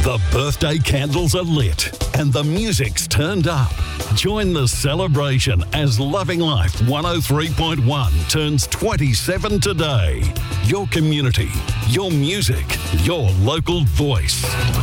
The birthday candles are lit and the music's turned up. Join the celebration as Loving Life 103.1 turns 27 today. Your community, your music, your local voice.